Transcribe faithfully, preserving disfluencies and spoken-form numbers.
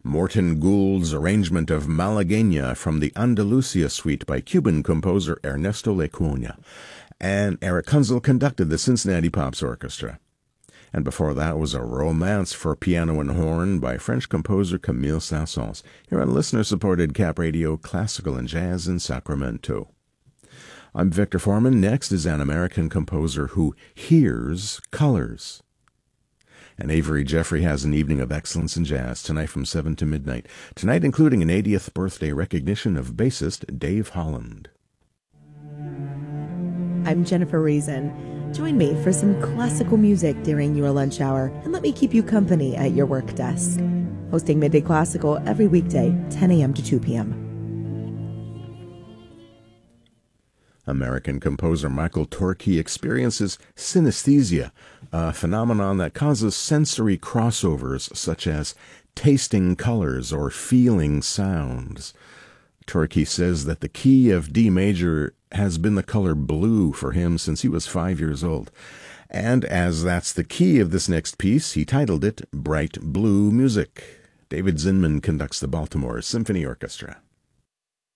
Morton Gould's arrangement of Malagueña from the Andalusia Suite by Cuban composer Ernesto Lecuona. And Eric Kunzel conducted the Cincinnati Pops Orchestra. And before that was a Romance for Piano and Horn by French composer Camille Saint-Saëns, here on listener-supported Cap Radio Classical and Jazz in Sacramento. I'm Victor Foreman. Next is an American composer who hears colors. And Avery Jeffrey has an evening of excellence in jazz tonight from seven to midnight. Tonight including an eightieth birthday recognition of bassist Dave Holland. I'm Jennifer Reason. Join me for some classical music during your lunch hour and let me keep you company at your work desk. Hosting Midday Classical every weekday, ten a.m. to two p.m. American composer Michael Torke experiences synesthesia, a phenomenon that causes sensory crossovers such as tasting colors or feeling sounds. Torke says that the key of D major has been the color blue for him since he was five years old. And as that's the key of this next piece, he titled it Bright Blue Music. David Zinman conducts the Baltimore Symphony Orchestra.